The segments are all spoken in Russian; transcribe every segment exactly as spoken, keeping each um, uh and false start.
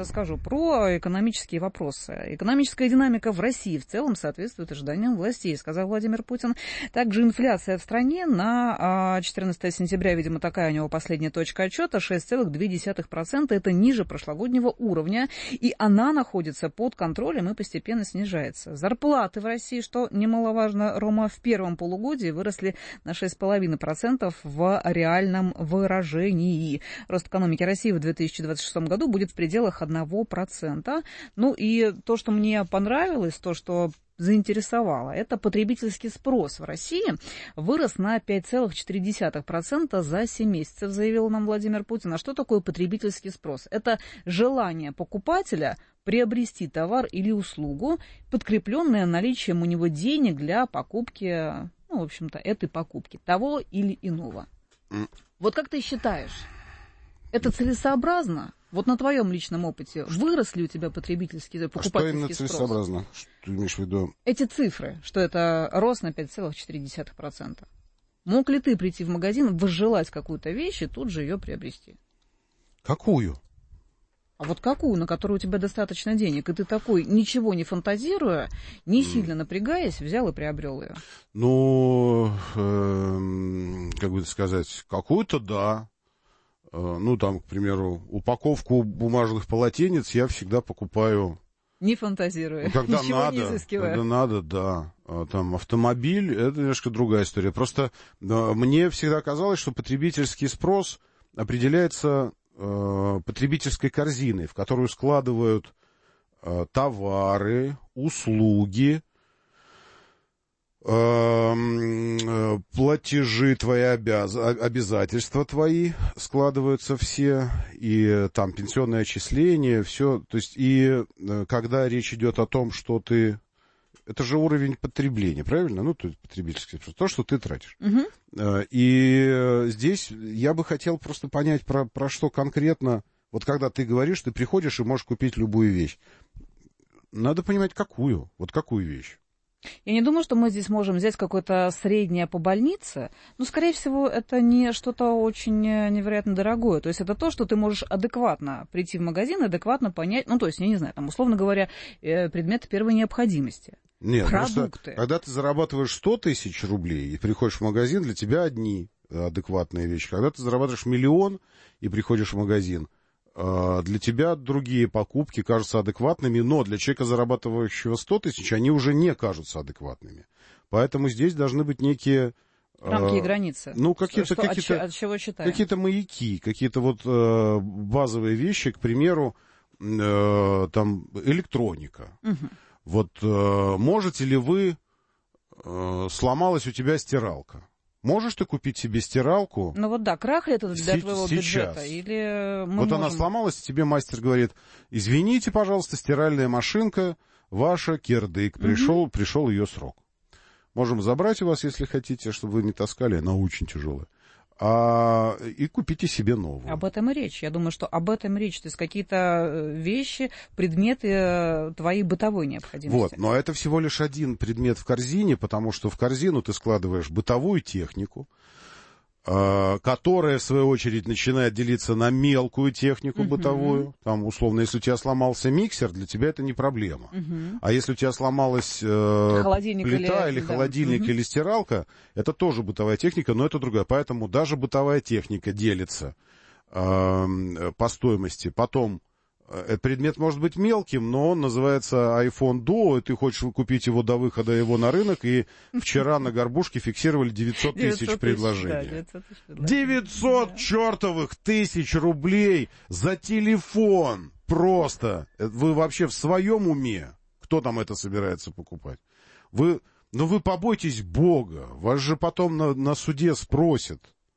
расскажу про экономические вопросы. Экономическая динамика в России в целом соответствует ожиданиям властей, сказал Владимир Путин. Также инфляция в стране на четырнадцатое сентября, видимо, такая у него последняя точка отчета, шесть целых две десятых процента. Это ниже прошлогоднего уровня, и она находится под контролем и постепенно снижается. Зарплаты в России, что немаловажно, Рома, в первом полугодии выросли на шесть целых пять десятых процента в реальном выражении. Рост экономики России в две тысячи двадцать шестом году будет в пределах одного процента. Ну и то, что мне понравилось, то, что заинтересовало, это потребительский спрос в России вырос на пять целых четыре десятых процента за семь месяцев, заявил нам Владимир Путин. А что такое потребительский спрос? Это желание покупателя приобрести товар или услугу, подкрепленное наличием у него денег для покупки, ну, в общем-то, этой покупки, того или иного. Вот как ты считаешь, это целесообразно? Вот на твоем личном опыте вырос ли у тебя потребительский, покупательский спрос? А что именно целесообразно? Что ты имеешь в виду? Эти цифры, что это рост на пять целых четыре десятых процента. Мог ли ты прийти в магазин, возжелать какую-то вещь и тут же ее приобрести? Какую? А вот какую, на которую у тебя достаточно денег, и ты такой, ничего не фантазируя, не сильно напрягаясь, взял и приобрел ее? Ну, э, как бы сказать, какую-то да. Ну, там, к примеру, упаковку бумажных полотенец я всегда покупаю... Не фантазируя, ну, когда ничего надо, не изыскивая. Когда надо, да. Там автомобиль, это немножко другая история. Просто да, мне всегда казалось, что потребительский спрос определяется э, потребительской корзиной, в которую складывают э, товары, услуги, платежи твои, обяз... обязательства твои складываются все, и там пенсионные отчисления, все. То есть, и когда речь идет о том, что ты... Это же уровень потребления, правильно? Ну, то есть потребительский, то, что ты тратишь. Uh-huh. И здесь я бы хотел просто понять, про, про что конкретно... Вот когда ты говоришь, ты приходишь и можешь купить любую вещь. Надо понимать, какую. Вот какую вещь. Я не думаю, что мы здесь можем взять какое-то среднее по больнице, но, скорее всего, это не что-то очень невероятно дорогое. То есть это то, что ты можешь адекватно прийти в магазин, адекватно понять, ну, то есть, я не знаю, там, условно говоря, предметы первой необходимости. Нет, продукты. Когда ты зарабатываешь сто тысяч рублей и приходишь в магазин, для тебя одни адекватные вещи. Когда ты зарабатываешь миллион и приходишь в магазин, для тебя другие покупки кажутся адекватными, но для человека, зарабатывающего сто тысяч, они уже не кажутся адекватными. Поэтому здесь должны быть некие... Рамки и границы. Ну, какие-то, что, какие-то, от, от чего считаем? Какие-то маяки, какие-то вот э, базовые вещи, к примеру, э, там, электроника. Угу. Вот э, можете ли вы... Э, сломалась у тебя стиралка. Можешь ты купить себе стиралку? Ну вот да, крах ли это для С- твоего сейчас. бюджета? Или мы вот можем... она сломалась, тебе мастер говорит, извините, пожалуйста, стиральная машинка ваша, кирдык, пришел, угу. пришел ее срок. Можем забрать у вас, если хотите, чтобы вы не таскали, она очень тяжелая. А, и купите себе новую. Об этом и речь. Я думаю, что об этом речь. То есть какие-то вещи, предметы твоей бытовой необходимости. Вот, но это всего лишь один предмет в корзине, потому что в корзину ты складываешь бытовую технику, которая, в свою очередь, начинает делиться на мелкую технику uh-huh. бытовую. Там, условно, если у тебя сломался миксер, для тебя это не проблема. Uh-huh. А если у тебя сломалась э, плита или, или да. холодильник uh-huh. или стиралка, это тоже бытовая техника, но это другая. Поэтому даже бытовая техника делится э, по стоимости. Потом этот предмет может быть мелким, но он называется iPhone Duo, и ты хочешь купить его до выхода его на рынок, и вчера на горбушке фиксировали девятьсот тысяч предложений. девятьсот чертовых тысяч рублей за телефон! Просто! Вы вообще в своем уме? Кто там это собирается покупать? Вы, ну вы побойтесь Бога, вас же потом на, на суде спросят.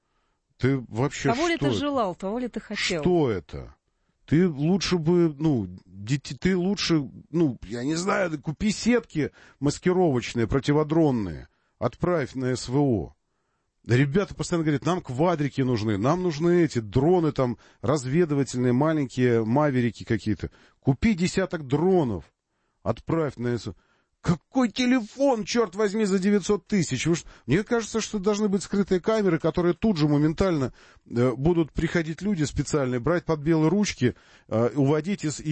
Ты вообще того что ли ты это? желал, того ли ты хотел? Что это? Ты лучше бы, ну, ты лучше, ну, я не знаю, купи сетки маскировочные, противодронные, отправь на СВО. Ребята постоянно говорят, нам квадрики нужны, нам нужны эти дроны там разведывательные, маленькие маверики какие-то. Купи десяток дронов, отправь на СВО. Какой телефон, черт возьми, за девятьсот тысяч? Вы ж... Мне кажется, что должны быть скрытые камеры, которые тут же моментально э, будут приходить люди специальные, брать под белые ручки, э, уводить из...